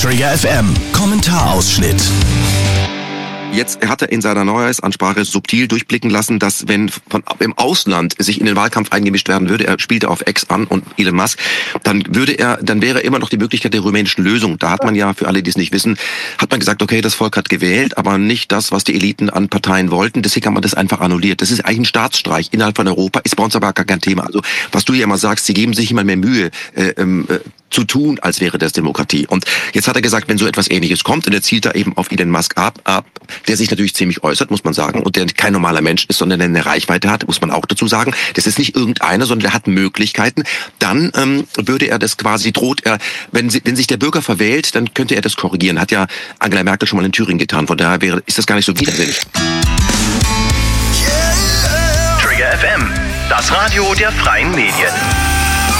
Trigger FM Kommentarausschnitt. Jetzt hat er in seiner Neujahrsansprache subtil durchblicken lassen, dass wenn im Ausland sich in den Wahlkampf eingemischt werden würde, er spielte auf X an und Elon Musk, dann wäre immer noch die Möglichkeit der rumänischen Lösung. Da hat man ja, für alle, die es nicht wissen, hat man gesagt, okay, das Volk hat gewählt, aber nicht das, was die Eliten an Parteien wollten. Deswegen hat man das einfach annulliert. Das ist eigentlich ein Staatsstreich innerhalb von Europa, ist bei uns aber gar kein Thema. Also was du ja immer sagst, sie geben sich immer mehr Mühe, zu tun, als wäre das Demokratie. Und jetzt hat er gesagt, wenn so etwas Ähnliches kommt, und er zielt da eben auf Elon Musk ab, der sich natürlich ziemlich äußert, muss man sagen, und der kein normaler Mensch ist, sondern der eine Reichweite hat, muss man auch dazu sagen. Das ist nicht irgendeiner, sondern der hat Möglichkeiten. Dann würde er das quasi, wenn sich der Bürger verwählt, dann könnte er das korrigieren. Hat ja Angela Merkel schon mal in Thüringen getan. Von daher ist das gar nicht so widerwillig. Trigger FM, das Radio der freien Medien.